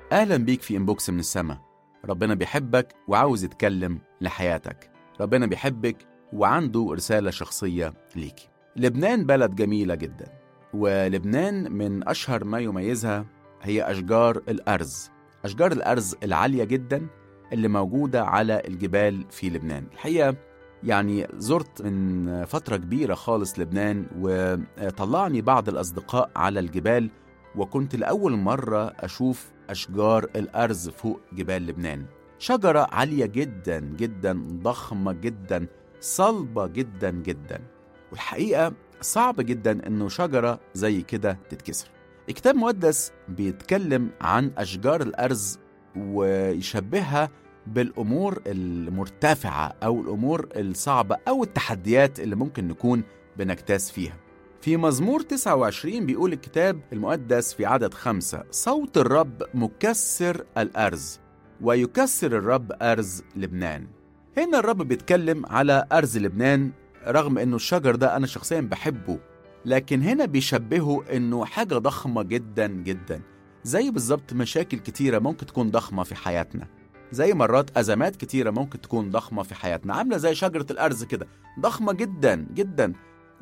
أهلا بيك في إنبوكس من السما. ربنا بيحبك وعاوز يتكلم لحياتك. ربنا بيحبك وعنده رسالة شخصية ليكي. لبنان بلد جميلة جدا، ولبنان من أشهر ما يميزها هي أشجار الأرز. أشجار الأرز العالية جدا اللي موجودة على الجبال في لبنان. الحقيقة يعني زرت من فترة كبيرة خالص لبنان، وطلعني بعض الأصدقاء على الجبال، وكنت لأول مرة أشوف أشجار الأرز فوق جبال لبنان. شجرة عالية جدا جدا، ضخمة جدا، صلبة جدا جدا، والحقيقة صعب جدا إنه شجرة زي كده تتكسر. الكتاب المقدس بيتكلم عن أشجار الأرز ويشبهها بالأمور المرتفعة أو الأمور الصعبة أو التحديات اللي ممكن نكون بنجتاز فيها. في مزمور 29 بيقول الكتاب المقدس في عدد 5: صوت الرب مكسر الأرز ويكسر الرب أرز لبنان. هنا الرب بيتكلم على أرز لبنان، رغم أنه الشجر ده أنا شخصيا بحبه، لكن هنا بيشبهه أنه حاجة ضخمة جدا جدا، زي بالظبط مشاكل كتيرة ممكن تكون ضخمة في حياتنا، زي مرات أزمات كتيرة ممكن تكون ضخمة في حياتنا، عاملة زي شجرة الأرز كده، ضخمة جدا جدا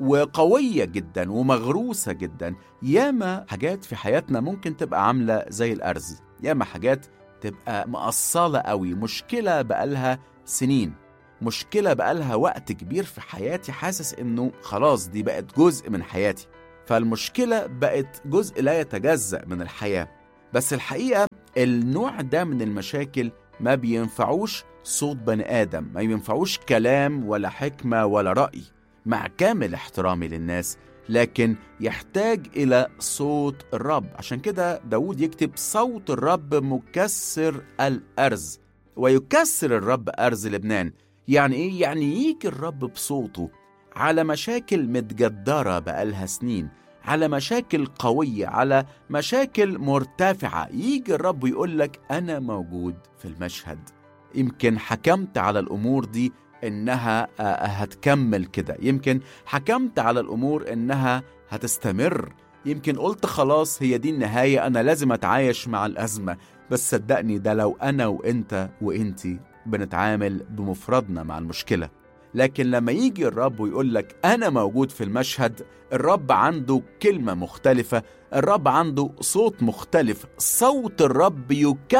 وقوية جدا ومغروسة جدا. ياما حاجات في حياتنا ممكن تبقى عاملة زي الأرز، ياما حاجات تبقى مقصلة قوي، مشكلة بقالها سنين، مشكلة بقالها وقت كبير في حياتي، حاسس إنه خلاص دي بقت جزء من حياتي، فالمشكلة بقت جزء لا يتجزأ من الحياة. بس الحقيقة النوع ده من المشاكل ما بينفعوش صوت بني آدم، ما بينفعوش كلام ولا حكمة ولا رأي، مع كامل احترامي للناس، لكن يحتاج إلى صوت الرب. عشان كده داود يكتب: صوت الرب مكسر الأرز ويكسر الرب أرز لبنان. يعني إيه؟ يعني يجي الرب بصوته على مشاكل متجدرة بقالها سنين، على مشاكل قوية، على مشاكل مرتفعة، يجي الرب يقول لك أنا موجود في المشهد. يمكن حكمت على الأمور دي إنها هتكمل كده، يمكن حكمت على الأمور إنها هتستمر، يمكن قلت خلاص هي دي النهاية، أنا لازم أتعايش مع الأزمة. بس صدقني ده لو أنا وإنت وإنتي بنتعامل بمفردنا مع المشكلة. لكن لما يجي الرب ويقول لك أنا موجود في المشهد، الرب عنده كلمة مختلفة، الرب عنده صوت مختلف. صوت الرب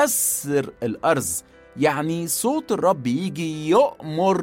يكسر الأرز، يعني صوت الرب يجي يؤمر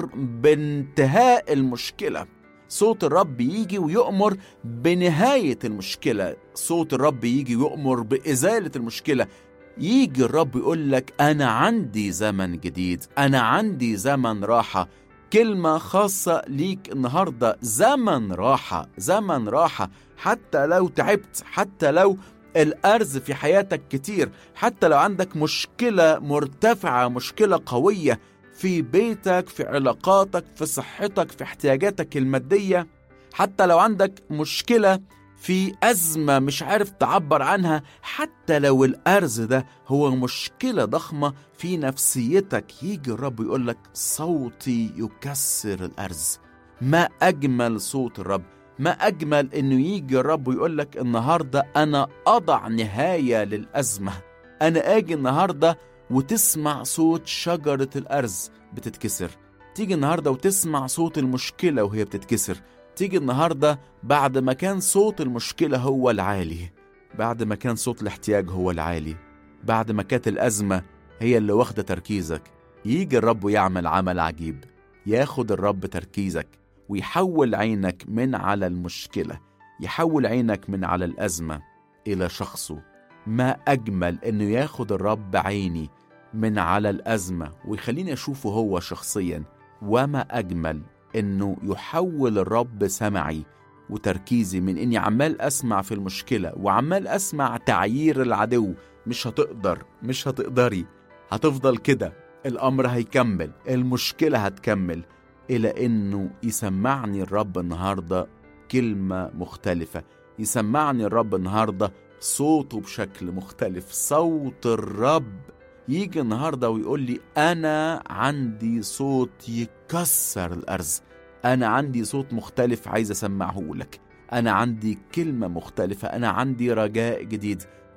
بانتهاء المشكلة، صوت الرب يجي ويؤمر بنهاية المشكلة، صوت الرب يجي ويؤمر بإزالة المشكلة. يجي الرب يقول لك أنا عندي زمن جديد، أنا عندي زمن راحة. كلمة خاصة ليك النهاردة: زمن راحة، زمن راحة. حتى لو تعبت، حتى لو الأرز في حياتك كتير، حتى لو عندك مشكلة مرتفعة، مشكلة قوية في بيتك، في علاقاتك، في صحتك، في احتياجاتك المادية، حتى لو عندك مشكلة في أزمة مش عارف تعبر عنها، حتى لو الأرز ده هو مشكلة ضخمة في نفسيتك، يجي الرب يقولك صوتي يكسر الأرز. ما أجمل صوت الرب، ما أجمل إنه يجي الرب ويقولك النهاردة أنا أضع نهاية للأزمة. أنا آجي النهاردة وتسمع صوت شجرة الأرز بتتكسر، تيجي النهاردة وتسمع صوت المشكلة وهي بتتكسر، تيجي النهاردة بعد ما كان صوت المشكلة هو العالي، بعد ما كان صوت الاحتياج هو العالي، بعد ما كانت الأزمة هي اللي واخدة تركيزك، يجي الرب ويعمل عمل عجيب. ياخد الرب تركيزك ويحول عينك من على المشكلة، يحول عينك من على الأزمة إلى شخصه. ما أجمل إنه ياخد الرب عيني من على الأزمة ويخليني أشوفه هو شخصيا، وما أجمل إنه يحول الرب سمعي وتركيزي من إني عمال أسمع في المشكلة وعمال أسمع تعيير العدو: مش هتقدر، مش هتقدري، هتفضل كده، الأمر هيكمل، المشكلة هتكمل، إلى إنه يسمعني الرب النهاردة كلمة مختلفة، يسمعني الرب النهاردة صوته بشكل مختلف. صوت الرب يجي النهاردة ويقول لي أنا عندي صوت يكسر الأرز، أنا عندي صوت مختلف عايز أسمعه لك، أنا عندي كلمة مختلفة، أنا عندي رجاء جديد.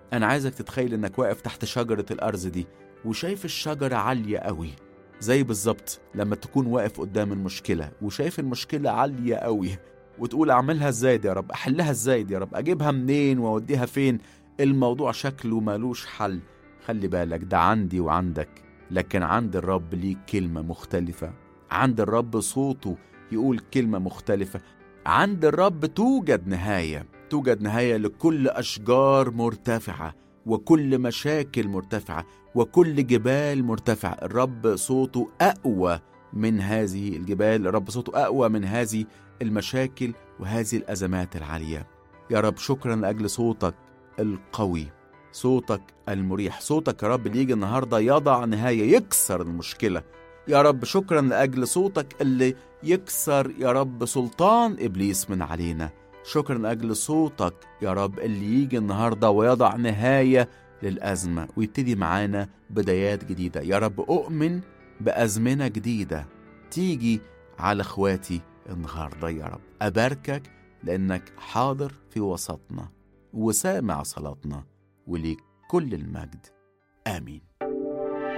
أنا عايزك تتخيل إنك واقف تحت شجرة الأرز دي وشايف الشجرة عالية قوي، زي بالظبط لما تكون واقف قدام المشكلة وشايف المشكلة عالية قوي وتقول أعملها إزاي دي يا رب، أحلها إزاي دي يا رب، أجيبها منين وأوديها فين، الموضوع شكله مالوش حل. خلي بالك ده عندي وعندك، لكن عند الرب ليك كلمة مختلفة. عند الرب صوته يقول كلمة مختلفة. عند الرب توجد نهاية لكل أشجار مرتفعة وكل مشاكل مرتفعة وكل جبال مرتفعة. الرب صوته أقوى من هذه الجبال، الرب صوته أقوى من هذه المشاكل وهذه الأزمات العالية. يا رب شكرا لأجل صوتك القوي، صوتك المريح، صوتك يا رب اللي يجي النهاردة يضع نهاية، يكسر المشكلة. يا رب شكرا لأجل صوتك اللي يكسر يا رب سلطان إبليس من علينا. شكرا لأجل صوتك يا رب اللي يجي النهاردة ويضع نهاية للأزمة ويبتدي معانا بدايات جديدة. يا رب أؤمن بأزمنة جديدة تيجي على أخواتي النهاردة. يا رب أباركك لأنك حاضر في وسطنا وسامع صلاتنا، وليك كل المجد. آمين.